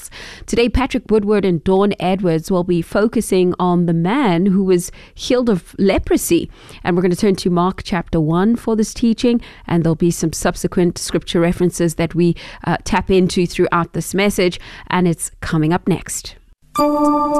trials. Today, Patrick Woodward and Dawn Edwards will be focusing on the man who was healed of leprosy. And we're going to turn to Mark chapter 1 for this teaching, and there'll be some subsequent scripture references that we tap into throughout this message, and it's coming up next.